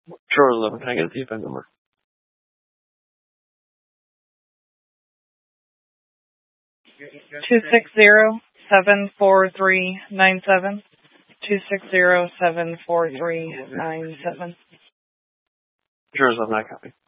Sure, 11. Can I get the event number? 260-743-97. 260-743-97. Sure, 11. I copy.